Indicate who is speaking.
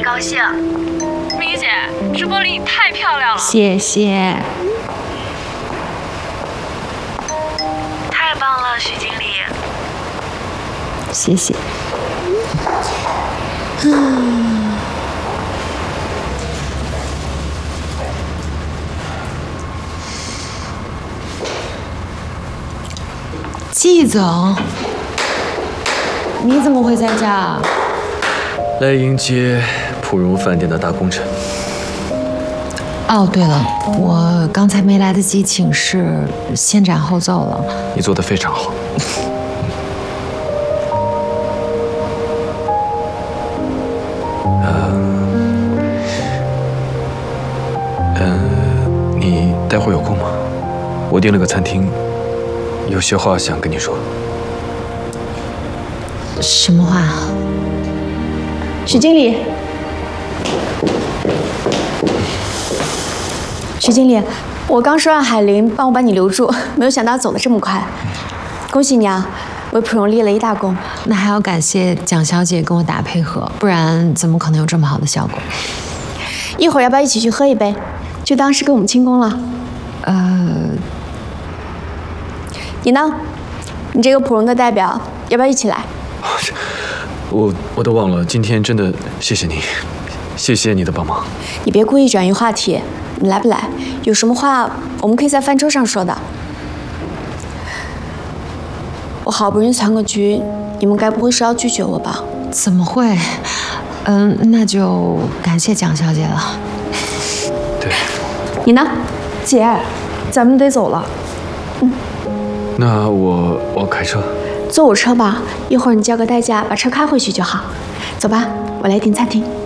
Speaker 1: 高兴。
Speaker 2: 明姐，直播里你太漂亮了，
Speaker 3: 谢谢。
Speaker 1: 太棒了，徐经理。
Speaker 3: 谢谢。季总，你怎么会在这儿？
Speaker 4: 来迎接普荣饭店的大功臣。
Speaker 3: 哦，对了，我刚才没来得及请示，先斩后奏了。
Speaker 4: 你做得非常好。你待会儿有空吗？我订了个餐厅，有些话想跟你说。
Speaker 3: 什么话？
Speaker 5: 许经理，许经理，我刚说让海林帮我把你留住，没有想到走得这么快，恭喜你啊，为普荣立了一大功。
Speaker 3: 那还要感谢蒋小姐跟我打配合，不然怎么可能有这么好的效果？
Speaker 5: 一会儿要不要一起去喝一杯，就当是给我们庆功了？你呢？你这个普荣的代表，要不要一起来？
Speaker 4: 我都忘了，今天真的谢谢你，谢谢你的帮忙。
Speaker 5: 你别故意转移话题，你来不来？有什么话我们可以在饭桌上说的。我好不容易攒个局，你们该不会是要拒绝我吧？
Speaker 3: 怎么会？那就感谢蒋小姐了。
Speaker 4: 对。
Speaker 5: 你呢？姐，咱们得走了。
Speaker 4: 那我开车。
Speaker 5: 坐我车吧，一会儿你叫个代驾把车开回去就好。走吧，我来订餐厅。